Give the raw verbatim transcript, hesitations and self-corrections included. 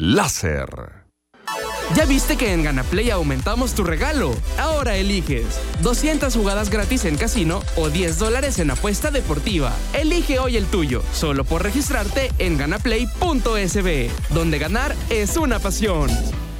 láser. ¿Ya viste que en Ganaplay aumentamos tu regalo? Ahora eliges doscientas jugadas gratis en casino o diez dólares en apuesta deportiva. Elige hoy el tuyo, solo por registrarte en ganaplay punto es be, donde ganar es una pasión.